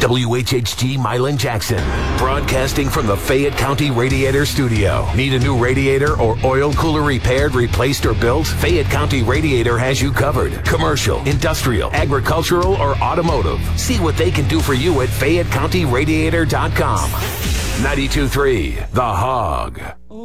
WHHG Milan Jackson, broadcasting from the Fayette County Radiator Studio. Need a new radiator or oil cooler repaired, replaced, or built? Fayette County Radiator has you covered. Commercial, industrial, agricultural, or automotive. See what they can do for you at FayetteCountyRadiator.com. 92.3 The Hog.